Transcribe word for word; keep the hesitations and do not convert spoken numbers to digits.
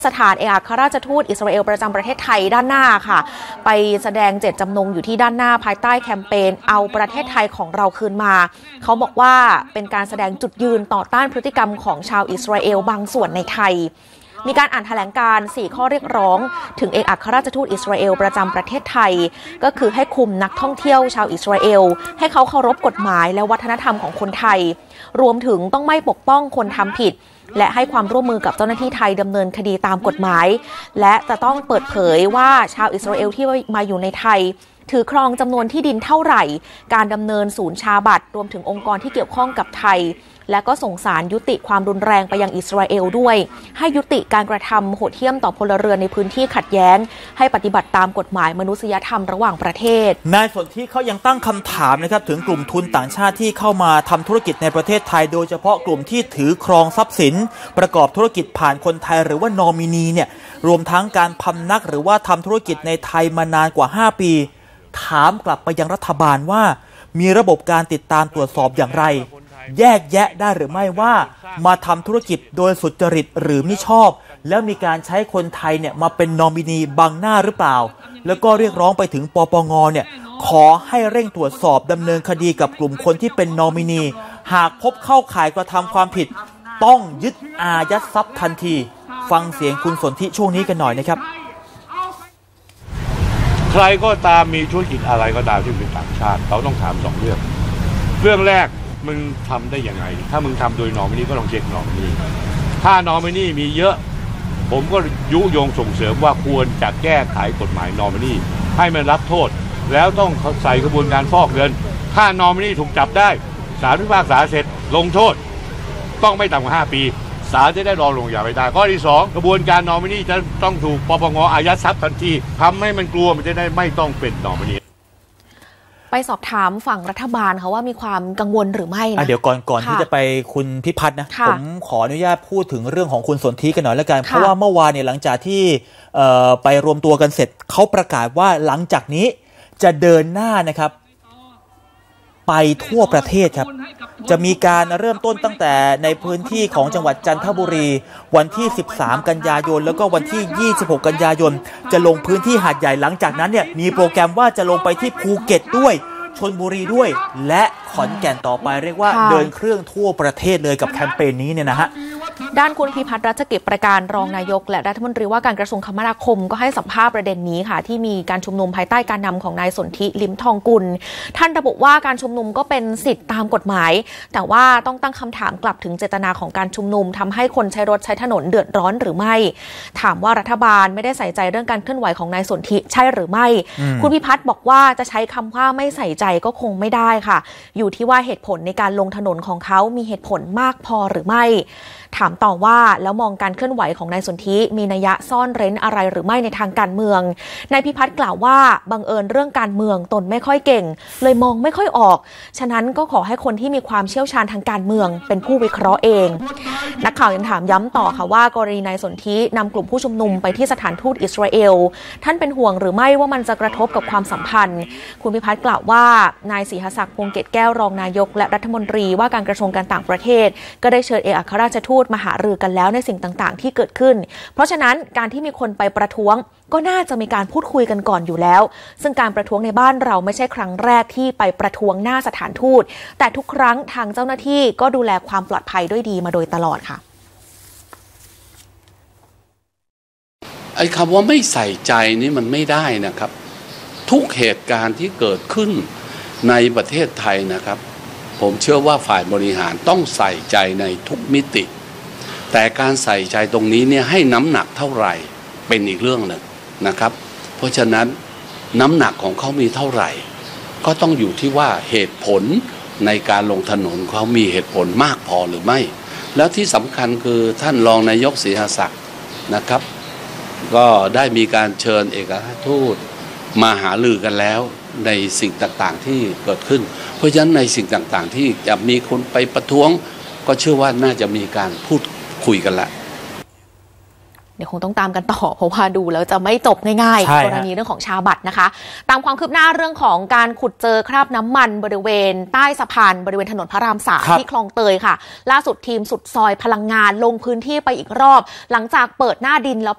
สถานเอกอัครราชทูตอิสราเอลประจำประเทศไทยด้านหน้าค่ะไปแสดงเจตจำนงอยู่ที่ด้านหน้าภายใต้แคมเปญเอาประเทศไทยของเราคืนมาเขาบอกว่าเป็นการแสดงจุดยืนต่อต้านพฤติกรรมของชาวอิสราเอลบางส่วนในไทยมีการอ่านแถลงการณ์สี่ข้อเรียกร้องถึงเอกอัครราชทูตอิสราเอลประจำประเทศไทยก็คือให้คุมนักท่องเที่ยวชาวอิสราเอลให้เขาเคารพกฎหมายและวัฒนธรรมของคนไทยรวมถึงต้องไม่ปกป้องคนทำผิดและให้ความร่วมมือกับเจ้าหน้าที่ไทยดำเนินคดีตามกฎหมายและจะต้องเปิดเผยว่าชาวอิสราเอลที่มาอยู่ในไทยถือครองจำนวนที่ดินเท่าไหร่การดำเนินศูนย์ชาบัตรรวมถึงองค์กรที่เกี่ยวข้องกับไทยและก็ส่งสารยุติความรุนแรงไปยังอิสราเอลด้วยให้ยุติการกระทำโหดเหี้ยมต่อพลเรือนในพื้นที่ขัดแย้งให้ปฏิบัติตามกฎหมายมนุษยธรรมระหว่างประเทศนายสนธิเขายังตั้งคำถามนะครับถึงกลุ่มทุนต่างชาติที่เข้ามาทำธุรกิจในประเทศไทยโดยเฉพาะกลุ่มที่ถือครองทรัพย์สินประกอบธุรกิจผ่านคนไทยหรือว่านอมินีเนี่ยรวมทั้งการพำนักหรือว่าทำธุรกิจในไทยมานานกว่าห้าปีถามกลับไปยังรัฐบาลว่ามีระบบการติดตามตรวจสอบอย่างไรแยกแยะได้หรือไม่ว่ามาทำธุรกิจโดยสุจริตหรือมิชอบแล้วมีการใช้คนไทยเนี่ยมาเป็นนอมินีบังหน้าหรือเปล่าแล้วก็เรียกร้องไปถึงปปงเนี่ยขอให้เร่งตรวจสอบดำเนินคดีกับกลุ่มคนที่เป็นนอมินีหากพบเข้าข่ายกระทำความผิดต้องยึดอายัดทรัพย์ทันทีฟังเสียงคุณสนธิช่วงนี้กันหน่อยนะครับใครก็ตามมีธุรกิจอะไรก็ตามที่เป็นต่างชาติเขาต้องถามสองเรื่องเรื่องแรกมึงทำได้ยังไงถ้ามึงทำโดยนอมินีก็ลองเช็คนอมินีถ้านอมินีมีเยอะผมก็ยุยงส่งเสริมว่าควรจะแก้ไขกฎหมายนอมินีให้มันรับโทษแล้วต้องใส่กระบวนการฟอกเงินถ้านอมินีถูกจับได้ศาลพิพากษาเสร็จลงโทษต้องไม่ต่ำกว่าห้าปีศาลจะได้รอลงอย่าไปได้ข้อที่สองกระบวนการนอมินีจะต้องถูกปปงอายัดทรัพย์ทันทีทำให้มันกลัวมันจะได้ไม่ต้องเป็นนอมินีไปสอบถามฝั่งรัฐบาลเขาว่ามีความกังวลหรือไม่นะเดี๋ยวก่อนก่อนที่จะไปคุณพิพัฒน์นะผมขออนุญาตพูดถึงเรื่องของคุณสนธิกันหน่อยแล้วกันเพราะว่าเมื่อวานเนี่ยหลังจากที่ไปรวมตัวกันเสร็จเขาประกาศว่าหลังจากนี้จะเดินหน้านะครับไปทั่วประเทศครับจะมีการเริ่มต้นตั้งแต่ในพื้นที่ของจังหวัดจันทบุรีวันที่สิบสามกันยายนแล้วก็วันที่ยี่สิบหกกันยายนจะลงพื้นที่หาดใหญ่หลังจากนั้นเนี่ยมีโปรแกรมว่าจะลงไปที่ภูเก็ตด้วยชลบุรีด้วยและขอนแก่นต่อไปเรียกว่าเดินเครื่องทั่วประเทศเลยกับแคมเปญนี้เนี่ยนะฮะด้านคุณพิพัฒน์รัชกิจประการรองนายกและรัฐมนตรีว่าการกระทรวงคมนาคมก็ให้สัมภาษณ์ประเด็นนี้ค่ะที่มีการชุมนุมภายใต้การนำของนายสนธิลิ้มทองกุลท่านระบุว่าการชุมนุมก็เป็นสิทธิตามกฎหมายแต่ว่าต้องตั้งคำถามกลับถึงเจตนาของการชุมนุมทำให้คนใช้รถใช้ถนนเดือดร้อนหรือไม่ถามว่ารัฐบาลไม่ได้ใส่ใจเรื่องการเคลื่อนไหวของนายสนธิใช่หรือไม่คุณพิพัฒน์บอกว่าจะใช้คำว่าไม่ใส่ใจก็คงไม่ได้ค่ะอยู่ที่ว่าเหตุผลในการลงถนนของเขามีเหตุผลมากพอหรือไม่ถามต่อว่าแล้วมองการเคลื่อนไหวของนายสนธิมีนัยซ่อนเร้นอะไรหรือไม่ในทางการเมืองนายพิพัฒน์กล่าวว่าบังเอิญเรื่องการเมืองตนไม่ค่อยเก่งเลยมองไม่ค่อยออกฉะนั้นก็ขอให้คนที่มีความเชี่ยวชาญทางการเมืองเป็นผู้วิเคราะห์เองนักข่าวยังถามย้ำต่อค่ะว่ากรณีนายสนธินำกลุ่มผู้ชุมนุมไปที่สถานทูตอิสราเอลท่านเป็นห่วงหรือไม่ว่ามันจะกระทบกับความสัมพันธ์คุณพิพัฒน์กล่าวว่านายศรีหศักดิ์พงษ์เกตแก้วรองนายกและรัฐมนตรีว่าการกระทรวงการต่างประเทศก็ได้เชิญเอกอัครราชทูตมาหารือกันแล้วในสิ่งต่างๆที่เกิดขึ้นเพราะฉะนั้นการที่มีคนไปประท้วงก็น่าจะมีการพูดคุยกันก่อนอยู่แล้วซึ่งการประท้วงในบ้านเราไม่ใช่ครั้งแรกที่ไปประท้วงหน้าสถานทูตแต่ทุกครั้งทางเจ้าหน้าที่ก็ดูแลความปลอดภัยด้วยดีมาโดยตลอดค่ะไอ้คำว่าไม่ใส่ใจนี่มันไม่ได้นะครับทุกเหตุการณ์ที่เกิดขึ้นในประเทศไทยนะครับผมเชื่อว่าฝ่ายบริหารต้องใส่ใจในทุกมิติแต่การใส่ใจตรงนี้เนี่ยให้น้ำหนักเท่าไหร่เป็นอีกเรื่องหนึ่งนะครับเพราะฉะนั้นน้ำหนักของเขามีเท่าไหร่ก็ต้องอยู่ที่ว่าเหตุผลในการลงถนนเขามีเหตุผลมากพอหรือไม่แล้วที่สำคัญคือท่านรองนายกศรีหศักดิ์นะครับก็ได้มีการเชิญเอกอัครทูตมาหารือกันแล้วในสิ่งต่างๆที่เกิดขึ้นเพราะฉะนั้นในสิ่งต่างๆที่จะมีคนไปประท้วงก็เชื่อว่าน่าจะมีการพูดคุยกันละเดี๋ยวคงต้องตามกันต่อเพราะว่าดูแล้วจะไม่จบง่ายๆกรณีเรื่องของชาบัตรนะคะตามความคืบหน้าเรื่องของการขุดเจอคราบน้ำมันบริเวณใต้สะพานบริเวณถนนพระรามสามที่คลองเตยค่ะล่าสุดทีมสุดซอยพลังงานลงพื้นที่ไปอีกรอบหลังจากเปิดหน้าดินแล้ว